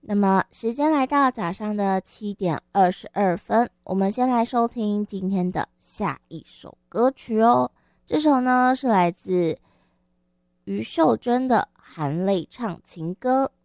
那么时间来到早上的7:22，我们先来收听今天的下一首歌曲哦。这首呢是来自于秀珍的《含泪唱情歌》。